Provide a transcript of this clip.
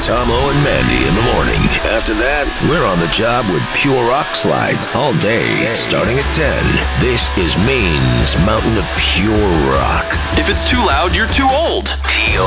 Tomo and Mandy in the morning. After that, we're on the job with Pure Rock Slides all day, starting at 10. This is Maine's mountain of pure rock. If it's too loud, you're too old.